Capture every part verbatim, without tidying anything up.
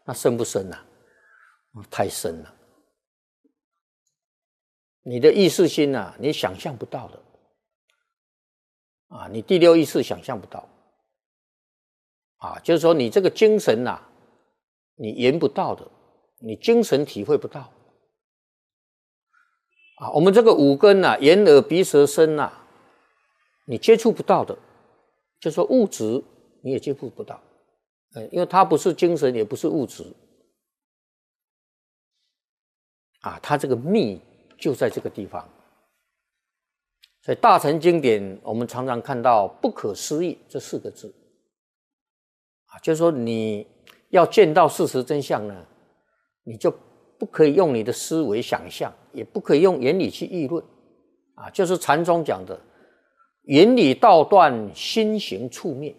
那深不深啊？太深了。你的意识心啊，你想象不到的啊，你第六意识想象不到啊，就是说你这个精神呐、啊，你言不到的，你精神体会不到啊。我们这个五根呐、啊，眼耳鼻舌身呐、啊，你接触不到的，就是说物质你也接触不到，嗯，因为它不是精神，也不是物质啊，它这个密就在这个地方。所以大乘经典我们常常看到不可思议这四个字啊，就是说你要见到事实真相呢，你就不可以用你的思维想象，也不可以用原理去议论啊，就是禅宗讲的原理道断，心行处灭，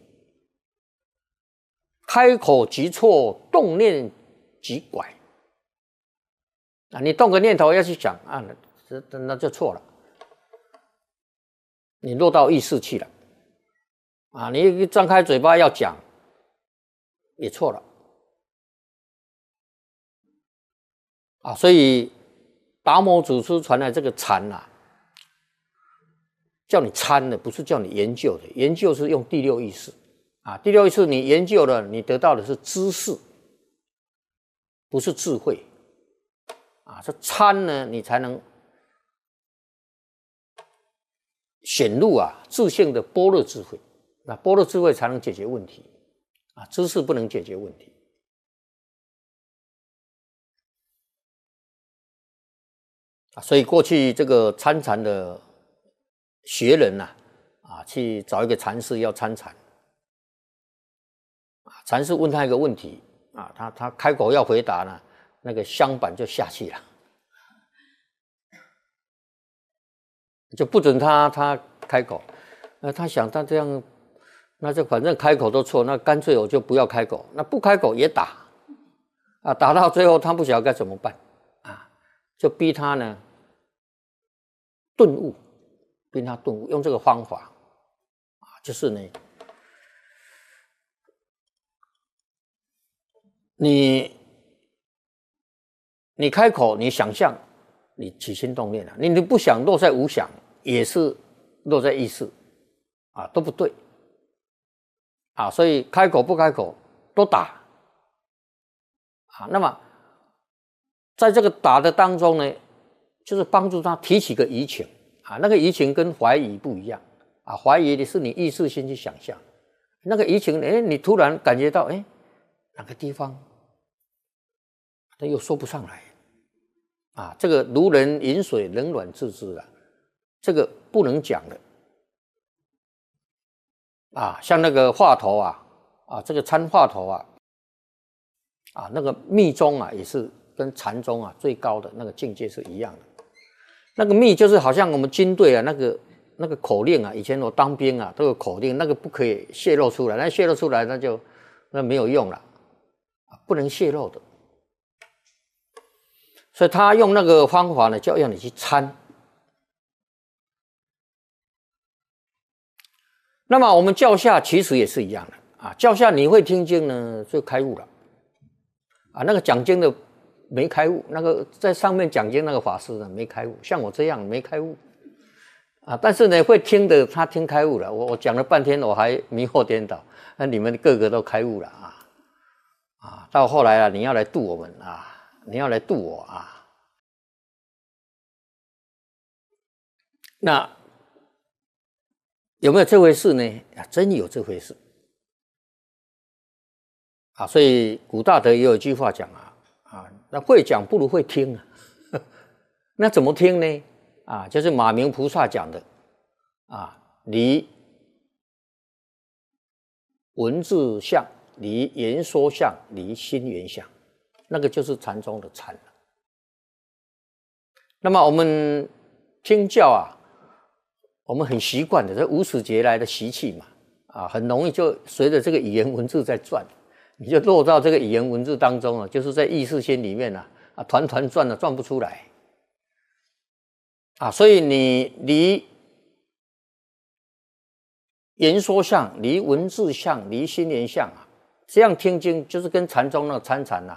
开口即错，动念即拐啊，你动个念头要去想啊，那那就错了，你落到意识去了啊！你一张开嘴巴要讲，也错了啊！所以达摩祖师传来这个禅啊，叫你参的，不是叫你研究的。研究是用第六意识啊，第六意识你研究了，你得到的是知识，不是智慧啊。这参呢，你才能显露啊自性的般若智慧，那般若智慧才能解决问题啊，知识不能解决问题啊。所以过去这个参禅的学人呐、啊，啊，去找一个禅师要参禅啊，禅师问他一个问题啊，他他开口要回答呢，那个香板就下去了，就不准他他开口。那他想他这样，那就反正开口都错，那干脆我就不要开口，那不开口也打啊，打到最后他不晓得该怎么办啊，就逼他呢顿悟，逼他顿悟，用这个方法啊，就是呢，你你开口，你想象，你起心动念了，你你不想落在无想，也是落在意识啊，都不对啊，所以开口不开口都打啊。那么在这个打的当中呢，就是帮助他提起个疑情啊，那个疑情跟怀疑不一样啊，怀疑的是你意识先去想象，那个疑情，哎，你突然感觉到，哎，哪个地方，他又说不上来啊，这个如人饮水，冷暖自知啊，这个不能讲的啊，像那个话头啊，啊，这个参话头啊，啊，那个密宗啊，也是跟禅宗啊最高的那个境界是一样的。那个密就是好像我们军队啊，那个那个口令啊，以前我当兵啊都有口令，那个不可以泄露出来，那泄露出来那就那没有用了，不能泄露的。所以他用那个方法呢，就要你去参。那么我们教下其实也是一样的啊，教下你会听经呢，就开悟了啊。那个讲经的没开悟，那个在上面讲经那个法师呢没开悟，像我这样没开悟啊。但是呢，会听的他听开悟了，我我讲了半天我还迷惑颠倒，那你们个个都开悟了啊啊！到后来啊，你要来度我们啊，你要来度我啊。那有没有这回事呢？啊，真有这回事啊！所以古大德也有一句话讲啊，啊，那会讲不如会听啊。那怎么听呢？啊，就是马明菩萨讲的啊，离文字相，离言说相，离心缘相，那个就是禅宗的禅了。那么我们听教啊，我们很习惯的，这无始劫来的习气嘛，啊，很容易就随着这个语言文字在转，你就落到这个语言文字当中了，就是在意识心里面啊，啊，团团转了，转不出来，啊，所以你离言说相，离文字相，离心缘相啊，这样听经就是跟禅宗那个参禅啊，